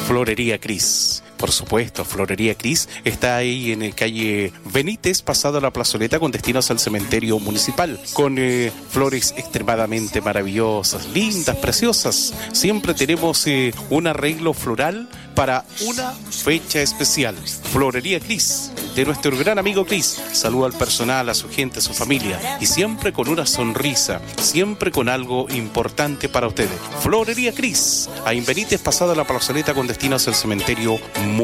Florería Cris. Por supuesto, Florería Cris está ahí en calle Benítez, pasado a la plazoleta con destinos al cementerio municipal, con flores extremadamente maravillosas, lindas, preciosas. Siempre tenemos un arreglo floral para una fecha especial. Florería Cris, de nuestro gran amigo Cris. Saluda al personal, a su gente, a su familia, y siempre con una sonrisa, siempre con algo importante para ustedes. Florería Cris, ahí en Benítez, pasado a la plazoleta con destinos al cementerio municipal.